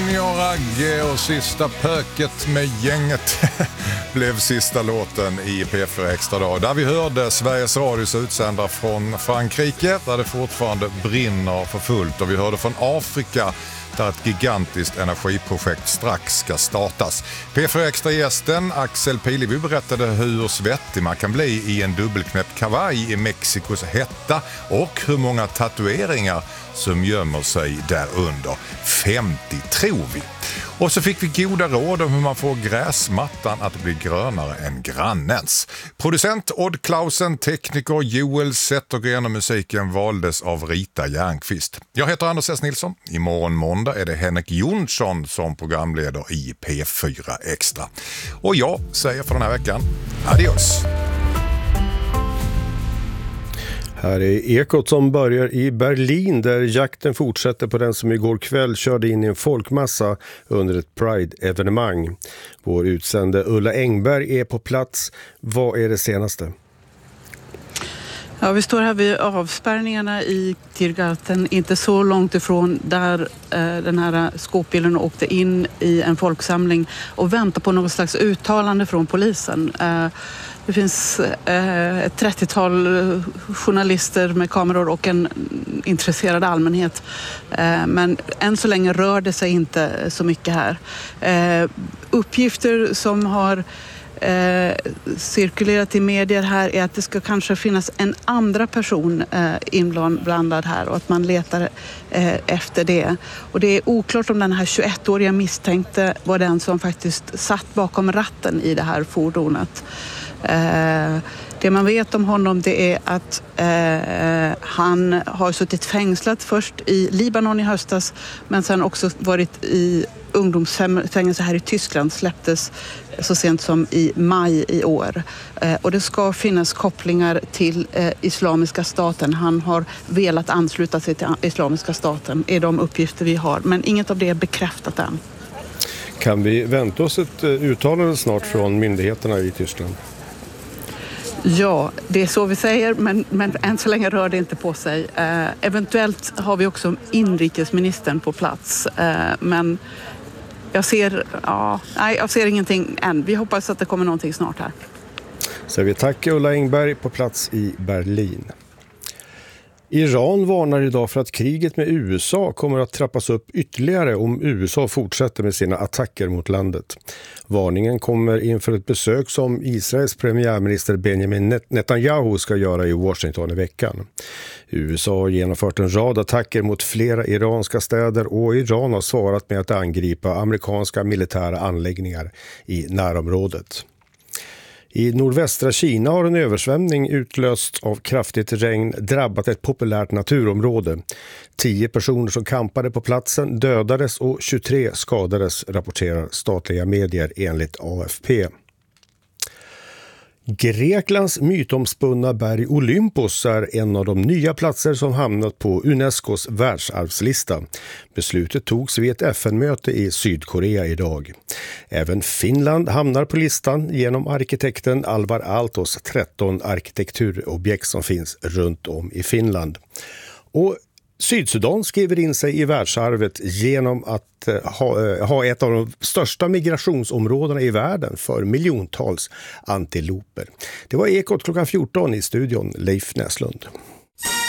Junior Agge och sista pöket med gänget blev sista låten i P4 Extra dag. Där vi hörde Sveriges Radios utsändare från Frankrike där det fortfarande brinner för fullt. Och vi hörde från Afrika där ett gigantiskt energiprojekt strax ska startas. P4 Extra-gästen Axel Pileby berättade hur svettig man kan bli i en dubbelknäppt kavaj i Mexikos hetta och hur många tatueringar som gömmer sig där under. 50 tror vi. Och så fick vi goda råd om hur man får gräsmattan att bli grönare än grannens. Producent Odd Klausen, tekniker Joel Zettergren och musiken valdes av Rita Järnqvist. Jag heter Anders S. Nilsson. Imorgon måndag är det Henrik Jonsson som programleder i P4 Extra. Och jag säger för den här veckan, adios! Här är Ekot som börjar i Berlin där jakten fortsätter på den som igår kväll körde in i en folkmassa under ett Pride-evenemang. Vår utsände Ulla Engberg är på plats. Vad är det senaste? Ja, vi står här vid avspärrningarna i Tiergarten, inte så långt ifrån där den här skåpbilen åkte in i en folksamling och väntar på något slags uttalande från polisen. Det finns ett 30-tal journalister med kameror och en intresserad allmänhet. Men än så länge rör det sig inte så mycket här. Uppgifter som har cirkulerat i medier här är att det ska kanske finnas en andra person inblandad här och att man letar efter det. Och det är oklart om den här 21-åriga misstänkte var den som faktiskt satt bakom ratten i det här fordonet. Det man vet om honom det är att han har suttit fängslat först i Libanon i höstas men sen också varit i ungdomsfängelse här i Tyskland, släpptes så sent som i maj i år. Och det ska finnas kopplingar till Islamiska staten. Han har velat ansluta sig till Islamiska staten, är de uppgifter vi har. Men inget av det är bekräftat än. Kan vi vänta oss ett uttalande snart från myndigheterna i Tyskland? Ja, det är så vi säger, men än så länge rör det inte på sig. Eventuellt har vi också inrikesministern på plats, men jag ser ingenting än. Vi hoppas att det kommer någonting snart här. Så vi tackar Ulla Engberg på plats i Berlin. Iran varnar idag för att kriget med USA kommer att trappas upp ytterligare om USA fortsätter med sina attacker mot landet. Varningen kommer inför ett besök som Israels premiärminister Benjamin Netanyahu ska göra i Washington i veckan. USA har genomfört en rad attacker mot flera iranska städer och Iran har svarat med att angripa amerikanska militära anläggningar i närområdet. I nordvästra Kina har en översvämning utlöst av kraftigt regn drabbat ett populärt naturområde. 10 personer som kampade på platsen dödades och 23 skadades, rapporterar statliga medier enligt AFP. Greklands mytomspunna berg Olympos är en av de nya platser som hamnat på Unescos världsarvslista. Beslutet togs vid ett FN-möte i Sydkorea idag. Även Finland hamnar på listan genom arkitekten Alvar Aaltos 13 arkitekturobjekt som finns runt om i Finland. Och Sydsudan skriver in sig i världsarvet genom att ha ett av de största migrationsområdena i världen för miljontals antiloper. Det var Ekot klockan 14 i studion, Leif Näslund.